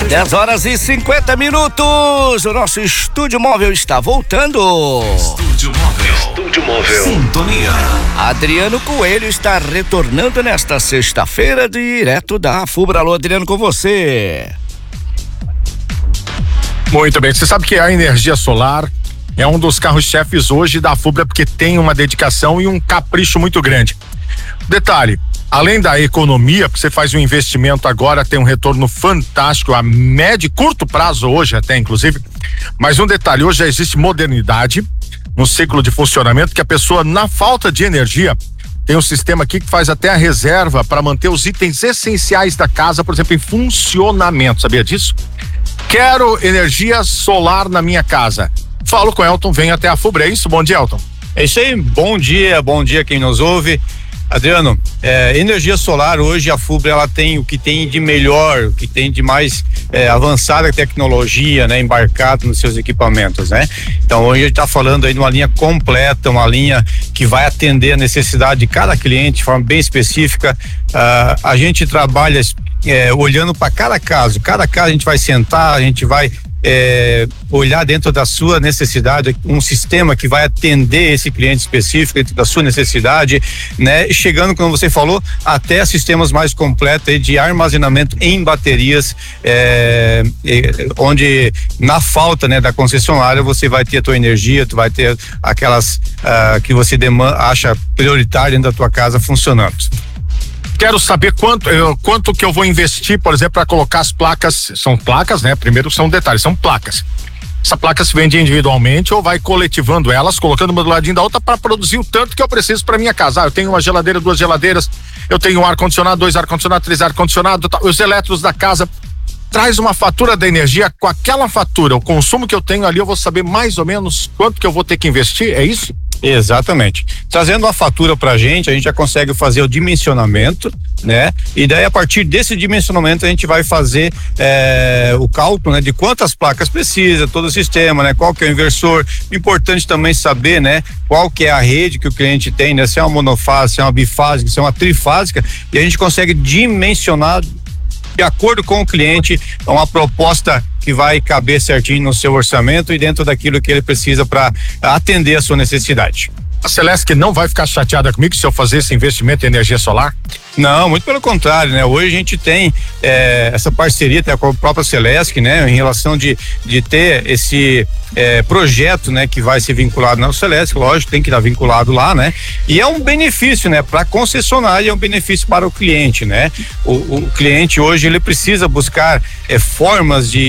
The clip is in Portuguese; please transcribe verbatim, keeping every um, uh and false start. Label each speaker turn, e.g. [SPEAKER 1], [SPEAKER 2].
[SPEAKER 1] dez horas e cinquenta minutos. O nosso estúdio móvel está voltando.
[SPEAKER 2] Estúdio móvel. Estúdio móvel. Sintonia.
[SPEAKER 1] Adriano Coelho está retornando nesta sexta-feira direto da Fubra. Alô, Adriano, com você.
[SPEAKER 3] Muito bem, você sabe que a energia solar é um dos carros-chefes hoje da Fubra, porque tem uma dedicação e um capricho muito grande. Detalhe, além da economia, porque você faz um investimento agora, tem um retorno fantástico a médio e curto prazo hoje até, inclusive. Mas um detalhe, hoje já existe modernidade no ciclo de funcionamento, que a pessoa, na falta de energia, tem um sistema aqui que faz até a reserva para manter os itens essenciais da casa, por exemplo, em funcionamento. Sabia disso? Quero energia solar na minha casa. Falo com o Elton, venho até a Fubra, é isso? Bom dia, Elton.
[SPEAKER 4] É isso aí, bom dia, bom dia quem nos ouve. Adriano, é, energia solar hoje a Fubra ela tem o que tem de melhor, o que tem de mais é, avançada tecnologia, né, embarcado nos seus equipamentos, né? Então hoje a gente está falando aí de uma linha completa, uma linha que vai atender a necessidade de cada cliente de forma bem específica. Ah, a gente trabalha é, olhando para cada caso, cada caso a gente vai sentar, a gente vai É, olhar dentro da sua necessidade, um sistema que vai atender esse cliente específico dentro da sua necessidade, né? Chegando, como você falou, até sistemas mais completos aí de armazenamento em baterias, é, é, onde na falta, né, da concessionária você vai ter a tua energia, tu vai ter aquelas ah, que você demanda, acha prioritário dentro da tua casa funcionando.
[SPEAKER 3] Quero saber quanto, eu, quanto que eu vou investir, por exemplo, para colocar as placas. São placas, né? Primeiro são detalhes, são placas. Essa placa se vende individualmente ou vai coletivando elas, colocando uma do ladinho da outra para produzir o tanto que eu preciso para minha casa. Ah, eu tenho uma geladeira, duas geladeiras, eu tenho um ar-condicionado, dois ar-condicionado, três ar-condicionado, os elétricos da casa. Traz uma fatura da energia, com aquela fatura, o consumo que eu tenho ali, eu vou saber mais ou menos quanto que eu vou ter que investir, é isso?
[SPEAKER 4] Exatamente. Trazendo uma fatura pra gente, a gente já consegue fazer o dimensionamento, né? E daí a partir desse dimensionamento a gente vai fazer é, o cálculo, né? De quantas placas precisa, todo o sistema, né? Qual que é o inversor. Importante também saber, né? Qual que é a rede que o cliente tem, né? Se é uma monofásica, se é uma bifásica, se é uma trifásica, e a gente consegue dimensionar de acordo com o cliente, uma proposta que vai caber certinho no seu orçamento e dentro daquilo que ele precisa para atender a sua necessidade.
[SPEAKER 3] A Celesc não vai ficar chateada comigo se eu fazer esse investimento em energia solar?
[SPEAKER 4] Não, muito pelo contrário, né? Hoje a gente tem é, essa parceria até com a própria Celesc, né? Em relação de, de ter esse é, projeto, né? Que vai ser vinculado na Celesc, lógico, tem que estar vinculado lá, né? E é um benefício, né? Para a concessionária é um benefício para o cliente, né? O, o cliente hoje ele precisa buscar é, formas de